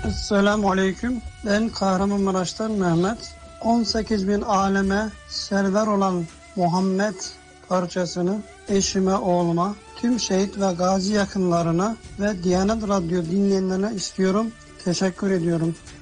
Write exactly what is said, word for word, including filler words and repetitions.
Esselamu Aleyküm. Ben Kahramanmaraş'tan Mehmet. on sekiz bin aleme server olan Muhammed parçasını eşime, oğluma, tüm şehit ve gazi yakınlarına ve Diyanet Radyo dinleyenlerine istiyorum. Teşekkür ediyorum.